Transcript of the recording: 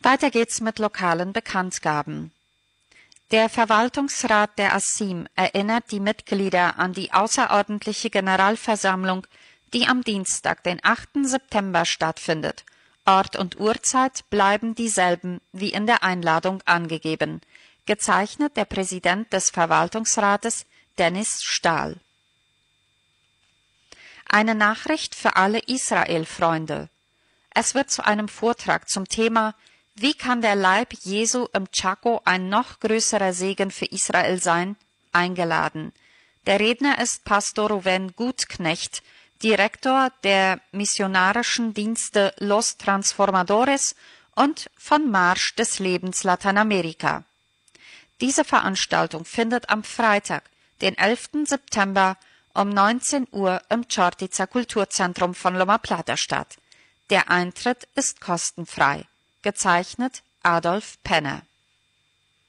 Weiter geht's mit lokalen Bekanntgaben. Der Verwaltungsrat der ASIM erinnert die Mitglieder an die außerordentliche Generalversammlung, die am Dienstag, den 8. September stattfindet. Ort und Uhrzeit bleiben dieselben wie in der Einladung angegeben. Gezeichnet der Präsident des Verwaltungsrates, Dennis Stahl. Eine Nachricht für alle Israel-Freunde. Es wird zu einem Vortrag zum Thema Wie kann der Leib Jesu im Chaco ein noch größerer Segen für Israel sein? Eingeladen. Der Redner ist Pastor Ruven Gutknecht, Direktor der missionarischen Dienste Los Transformadores und von Marsch des Lebens Lateinamerika. Diese Veranstaltung findet am Freitag, den 11. September um 19 Uhr im Chortica Kulturzentrum von Loma Plata statt. Der Eintritt ist kostenfrei. Gezeichnet Adolf Penner.